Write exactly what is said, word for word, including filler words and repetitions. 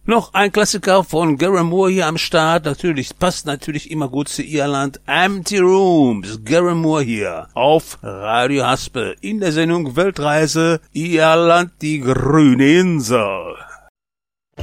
Noch ein Klassiker von Gary Moore hier am Start. Natürlich, passt natürlich immer gut zu Irland. Empty Rooms. Gary Moore hier auf Radio Haspel in der Sendung Weltreise Irland, die grüne Insel.